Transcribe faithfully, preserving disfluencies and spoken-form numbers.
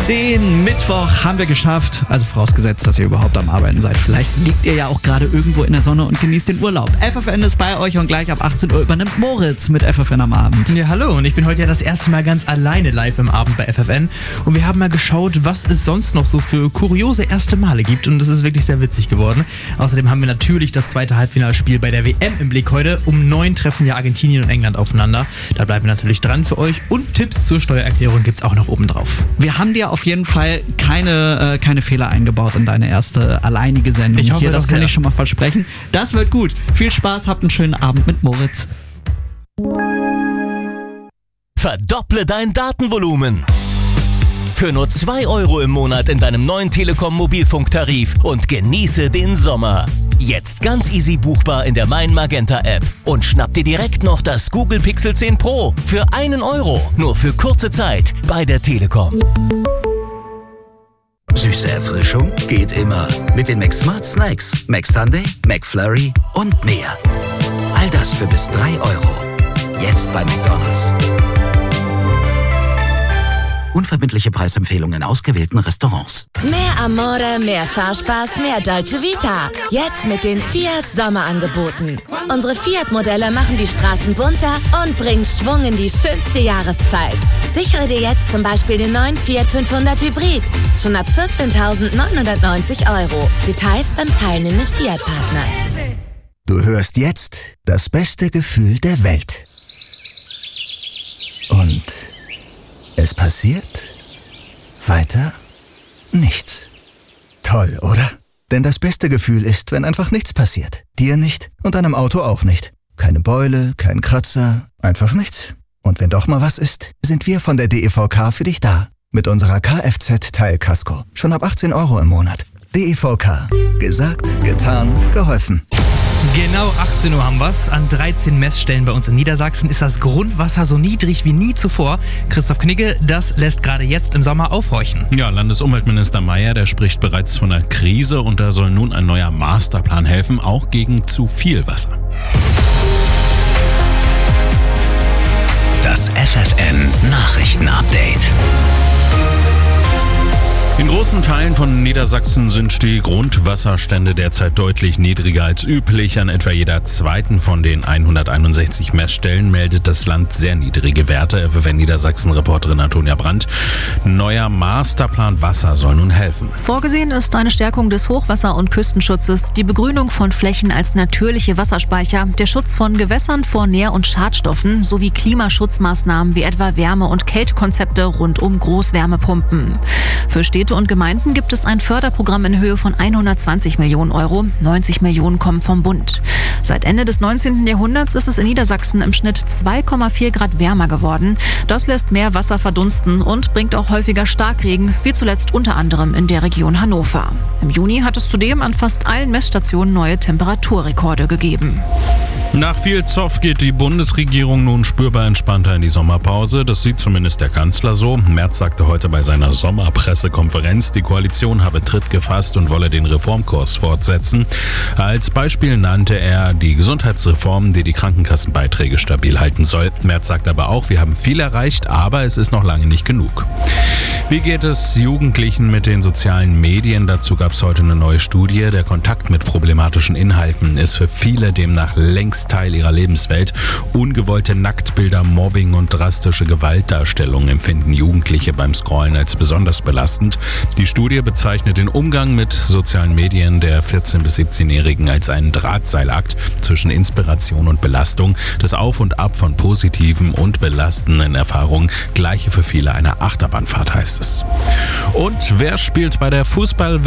Den Mittwoch haben wir geschafft, also vorausgesetzt, dass ihr überhaupt am Arbeiten seid. Vielleicht liegt ihr ja auch gerade irgendwo in der Sonne und genießt den Urlaub. F F N ist bei euch und gleich ab achtzehn Uhr übernimmt Moritz mit F F N am Abend. Ja, hallo, und ich bin heute ja das erste Mal ganz alleine live im Abend bei F F N und wir haben mal geschaut, was es sonst noch so für kuriose erste Male gibt und das ist wirklich sehr witzig geworden. Außerdem haben wir natürlich das zweite Halbfinalspiel bei der W M im Blick heute. Um neun treffen ja Argentinien und England aufeinander. Da bleiben wir natürlich dran für euch und Tipps zur Steuererklärung gibt's auch noch oben drauf. Wir haben dir auf jeden Fall keine, äh, keine Fehler eingebaut in deine erste alleinige Sendung ich hoffe, hier. Das kann sehr. ich schon mal versprechen. Das wird gut. Viel Spaß, habt einen schönen Abend mit Moritz. Verdopple dein Datenvolumen. Für nur zwei Euro im Monat in deinem neuen Telekom Mobilfunktarif und genieße den Sommer. Jetzt ganz easy buchbar in der Mein Magenta App. Und schnapp dir direkt noch das Google Pixel zehn Pro für einen Euro. Nur für kurze Zeit bei der Telekom. Süße Erfrischung geht immer. Mit den McSmart Snacks, McSunday, McFlurry und mehr. All das für bis drei Euro. Jetzt bei McDonald's. Unverbindliche Preisempfehlungen in ausgewählten Restaurants. Mehr Amore, mehr Fahrspaß, mehr Dolce Vita. Jetzt mit den Fiat Sommerangeboten. Unsere Fiat-Modelle machen die Straßen bunter und bringen Schwung in die schönste Jahreszeit. Sichere dir jetzt zum Beispiel den neuen Fiat fünfhundert Hybrid. Schon ab vierzehntausendneunhundertneunzig Euro. Details beim teilnehmenden Fiat-Partner. Du hörst jetzt das beste Gefühl der Welt. Und es passiert weiter nichts. Toll, oder? Denn das beste Gefühl ist, wenn einfach nichts passiert. Dir nicht und deinem Auto auch nicht. Keine Beule, kein Kratzer, einfach nichts. Und wenn doch mal was ist, sind wir von der D E V K für dich da. Mit unserer Kfz-Teilkasko. Schon ab achtzehn Euro im Monat. D E V K. Gesagt, getan, geholfen. Genau achtzehn Uhr haben wir's. An dreizehn Messstellen bei uns in Niedersachsen ist das Grundwasser so niedrig wie nie zuvor. Christoph Knigge, das lässt gerade jetzt im Sommer aufhorchen. Ja, Landesumweltminister Mayer, der spricht bereits von einer Krise und da soll nun ein neuer Masterplan helfen, auch gegen zu viel Wasser. Das F F N Nachrichten-Update. In großen Teilen von Niedersachsen sind die Grundwasserstände derzeit deutlich niedriger als üblich. An etwa jeder zweiten von den hunderteinundsechzig Messstellen meldet das Land sehr niedrige Werte. F F N Niedersachsen-Reporterin Antonia Brandt. Neuer Masterplan Wasser soll nun helfen. Vorgesehen ist eine Stärkung des Hochwasser- und Küstenschutzes, die Begrünung von Flächen als natürliche Wasserspeicher, der Schutz von Gewässern vor Nähr- und Schadstoffen sowie Klimaschutzmaßnahmen wie etwa Wärme- und Kältekonzepte rund um Großwärmepumpen. Für Städte und Gemeinden gibt es ein Förderprogramm in Höhe von hundertzwanzig Millionen Euro. neunzig Millionen kommen vom Bund. Seit Ende des neunzehnten Jahrhunderts ist es in Niedersachsen im Schnitt zwei Komma vier Grad wärmer geworden. Das lässt mehr Wasser verdunsten und bringt auch häufiger Starkregen, wie zuletzt unter anderem in der Region Hannover. Im Juni hat es zudem an fast allen Messstationen neue Temperaturrekorde gegeben. Nach viel Zoff geht die Bundesregierung nun spürbar entspannter in die Sommerpause. Das sieht zumindest der Kanzler so. Merz sagte heute bei seiner Sommerpressekonferenz, die Koalition habe Tritt gefasst und wolle den Reformkurs fortsetzen. Als Beispiel nannte er die Gesundheitsreform, die die Krankenkassenbeiträge stabil halten soll. Merz sagt aber auch, wir haben viel erreicht, aber es ist noch lange nicht genug. Wie geht es Jugendlichen mit den sozialen Medien? Dazu gab es heute eine neue Studie. Der Kontakt mit problematischen Inhalten ist für viele demnach längst Teil ihrer Lebenswelt. Ungewollte Nacktbilder, Mobbing und drastische Gewaltdarstellungen empfinden Jugendliche beim Scrollen als besonders belastend. Die Studie bezeichnet den Umgang mit sozialen Medien der vierzehn- bis siebzehnjährigen als einen Drahtseilakt zwischen Inspiration und Belastung. Das Auf und Ab von positiven und belastenden Erfahrungen gleiche für viele eine Achterbahnfahrt, heißt es. Und wer spielt bei der Fußball